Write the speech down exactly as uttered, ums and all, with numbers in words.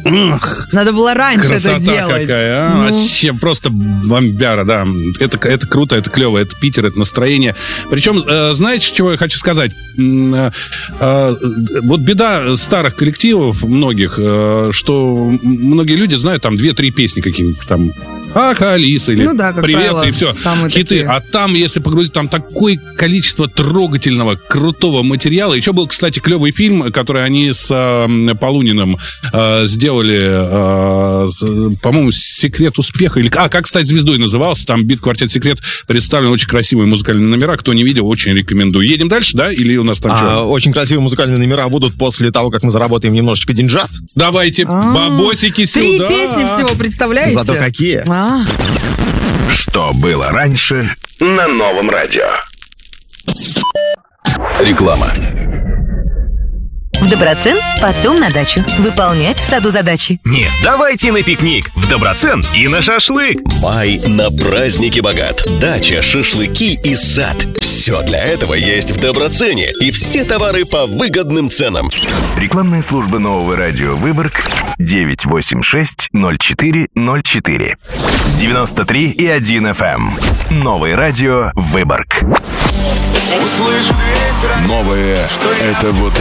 Ах, надо было раньше красота это делать. Какая, а? Ну. Вообще просто бомбяра, да. Это, это круто, это клево, это Питер, это настроение. Причем, э, знаете, чего я хочу сказать? Э, э, вот беда старых коллективов многих, э, что многие люди знают там две-три песни какие-нибудь там. Ах, Алиса, или ну да, как привет, правило, и все, хиты. Такие. А там, если погрузить, там такое количество трогательного, крутого материала. Еще был, кстати, клевый фильм, который они с э, Полуниным э, сделали, э, по-моему, «Секрет успеха». Или, а, «Как стать звездой» назывался. Там «Бит-квартет Секрет» представлен, очень красивые музыкальные номера. Кто не видел, очень рекомендую. Едем дальше, да? Или у нас там а, что? Очень красивые музыкальные номера будут после того, как мы заработаем немножечко деньжат. Давайте, А-а-а. бабосики сюда. Три песни всего, представляете? Зато какие. А-а-а. Что было раньше на Новом радио? Реклама. В Доброцен, потом на дачу. Выполнять в саду задачи. Нет, давайте на пикник. В Доброцен и на шашлык. Май на праздники богат. Дача, шашлыки и сад. Все для этого есть в Доброцене. И все товары по выгодным ценам. Рекламная служба Нового радио Выборг девять восемь шесть ноль четыре ноль четыре девяносто три и один эф эм. Новое радио Выборг. Новое — это вот